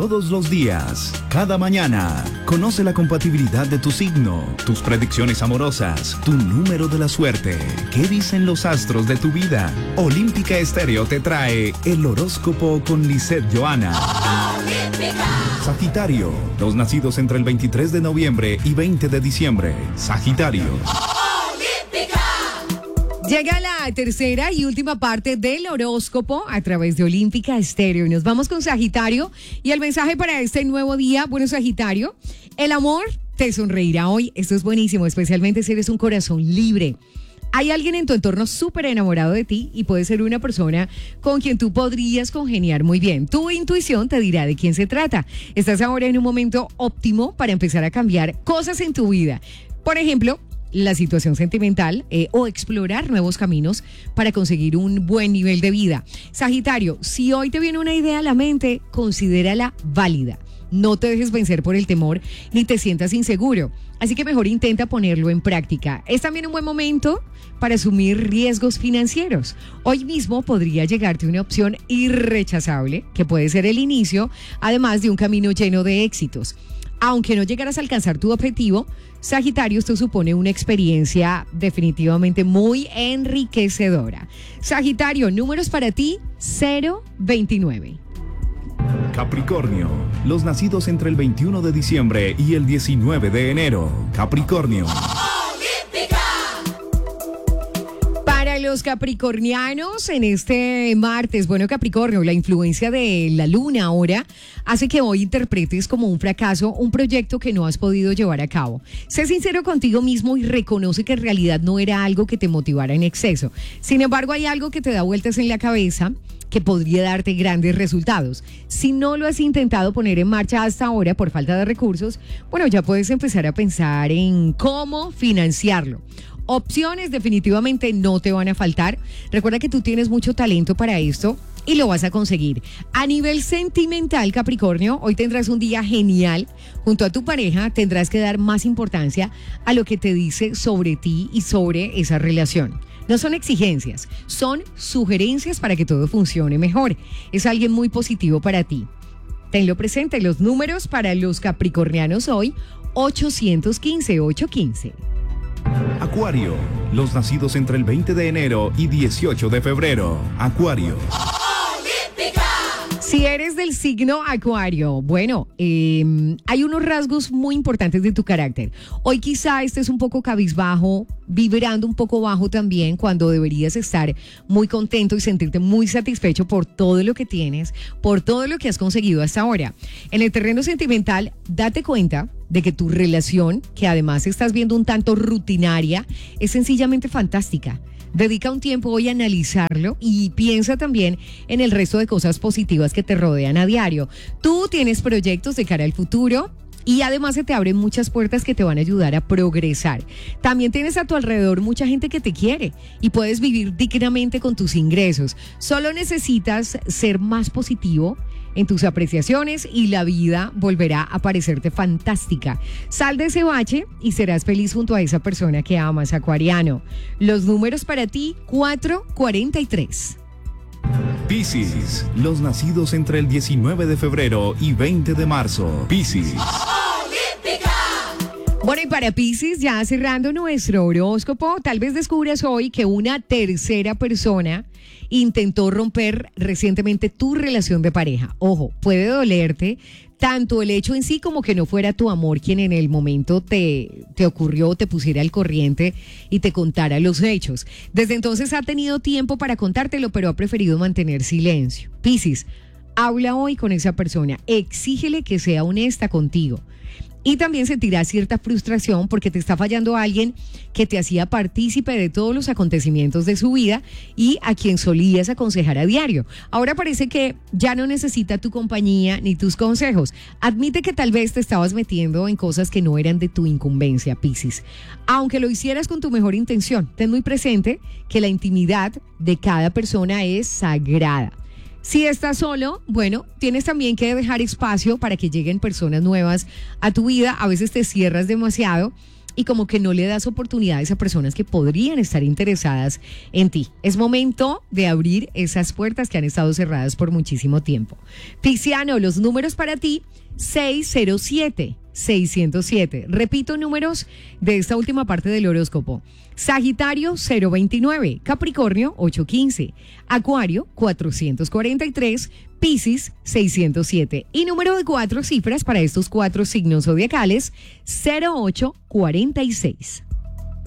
todos los días, cada mañana. Conoce la compatibilidad de tu signo, tus predicciones amorosas, tu número de la suerte. ¿Qué dicen los astros de tu vida? Olímpica Estéreo te trae el horóscopo con Lisette Johanna. Sagitario, los nacidos entre el 23 de noviembre y 20 de diciembre. Sagitario. Llega la tercera y última parte del horóscopo a través de Olímpica Estéreo. Y nos vamos con Sagitario y el mensaje para este nuevo día. Bueno, Sagitario, el amor te sonreirá hoy. Esto es buenísimo, especialmente si eres un corazón libre. Hay alguien en tu entorno súper enamorado de ti y puede ser una persona con quien tú podrías congeniar muy bien. Tu intuición te dirá de quién se trata. Estás ahora en un momento óptimo para empezar a cambiar cosas en tu vida. Por ejemplo, la situación sentimental o explorar nuevos caminos para conseguir un buen nivel de vida. Sagitario, si hoy te viene una idea a la mente, considérala válida. No te dejes vencer por el temor ni te sientas inseguro. Así que mejor intenta ponerlo en práctica. Es también un buen momento para asumir riesgos financieros. Hoy mismo podría llegarte una opción irrechazable que puede ser el inicio, además de un camino lleno de éxitos. Aunque no llegaras a alcanzar tu objetivo, Sagitario, esto supone una experiencia definitivamente muy enriquecedora. Sagitario, números para ti, 029. Capricornio, los nacidos entre el 21 de diciembre y el 19 de enero. Capricornio. Para los capricornianos en este martes, bueno, Capricornio, la influencia de la luna ahora hace que hoy interpretes como un fracaso un proyecto que no has podido llevar a cabo. Sé sincero contigo mismo y reconoce que en realidad no era algo que te motivara en exceso. Sin embargo, hay algo que te da vueltas en la cabeza que podría darte grandes resultados. Si no lo has intentado poner en marcha hasta ahora por falta de recursos, bueno, ya puedes empezar a pensar en cómo financiarlo. Opciones definitivamente no te van a faltar. Recuerda que tú tienes mucho talento para esto y lo vas a conseguir. A nivel sentimental, Capricornio, hoy tendrás un día genial. Junto a tu pareja tendrás que dar más importancia a lo que te dice sobre ti y sobre esa relación. No son exigencias, son sugerencias para que todo funcione mejor. Es alguien muy positivo para ti. Tenlo presente, los números para los capricornianos hoy, 815-815. Acuario, los nacidos entre el 20 de enero y 18 de febrero. Acuario. Si eres del signo Acuario, bueno, hay unos rasgos muy importantes de tu carácter. Hoy quizá estés un poco cabizbajo, vibrando un poco bajo también, cuando deberías estar muy contento y sentirte muy satisfecho por todo lo que tienes, por todo lo que has conseguido hasta ahora. En el terreno sentimental, date cuenta de que tu relación, que además estás viendo un tanto rutinaria, es sencillamente fantástica. Dedica un tiempo hoy a analizarlo y piensa también en el resto de cosas positivas que te rodean a diario. Tú tienes proyectos de cara al futuro y además se te abren muchas puertas que te van a ayudar a progresar. También tienes a tu alrededor mucha gente que te quiere y puedes vivir dignamente con tus ingresos. Solo necesitas ser más positivo en tus apreciaciones y la vida volverá a parecerte fantástica. Sal de ese bache y serás feliz junto a esa persona que amas, acuariano. Los números para ti, 443. Piscis, los nacidos entre el 19 de febrero y 20 de marzo. Piscis. Bueno, y para Piscis, ya cerrando nuestro horóscopo, tal vez descubras hoy que una tercera persona intentó romper recientemente tu relación de pareja. Ojo, puede dolerte tanto el hecho en sí como que no fuera tu amor quien en el momento te ocurrió, te pusiera al corriente y te contara los hechos. Desde entonces ha tenido tiempo para contártelo, pero ha preferido mantener silencio. Piscis, habla hoy con esa persona, exígele que sea honesta contigo. Y también sentirás cierta frustración porque te está fallando alguien que te hacía partícipe de todos los acontecimientos de su vida y a quien solías aconsejar a diario. Ahora parece que ya no necesita tu compañía ni tus consejos. Admite que tal vez te estabas metiendo en cosas que no eran de tu incumbencia, Piscis. Aunque lo hicieras con tu mejor intención, ten muy presente que la intimidad de cada persona es sagrada. Si estás solo, bueno, tienes también que dejar espacio para que lleguen personas nuevas a tu vida. A veces te cierras demasiado y como que no le das oportunidades a personas que podrían estar interesadas en ti. Es momento de abrir esas puertas que han estado cerradas por muchísimo tiempo. Pisciano, los números para ti, 607. Repito números de esta última parte del horóscopo. Sagitario 029, Capricornio 815, Acuario 443, Piscis 607 y número de 4 cifras para estos 4 signos zodiacales 0846.